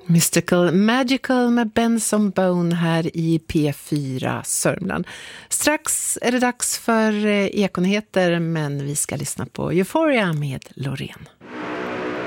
Mystical Magical med Benson Bone här i P4 Sörmland. Strax är det dags för Ekonyheter, men vi ska lyssna på Euphoria med Loreen.